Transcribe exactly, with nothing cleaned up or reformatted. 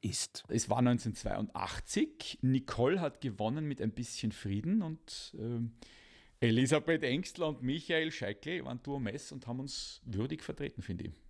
ist. Es war neunzehnhundertzweiundachtzig. Nicole hat gewonnen mit ein bisschen Frieden und äh, Elisabeth Engstler und Michael Scheickl waren Duo Mess und haben uns würdig vertreten, finde ich.